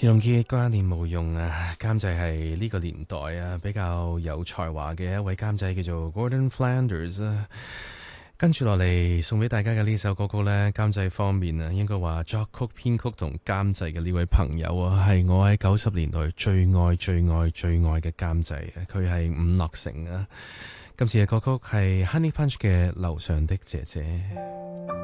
田龍傑掛念無用啊，監製係呢個年代啊比較有才華嘅一位監製，叫做 Gordon Flanders 啊。跟住落嚟送俾大家嘅呢首歌曲呢，監製方面啊，應該話作曲、編曲同監製嘅呢位朋友啊，係我喺90年代最愛、最愛、最愛嘅監製啊，佢係伍樂城啊。今次嘅歌曲係 Honey Punch 嘅《樓上的姐姐》。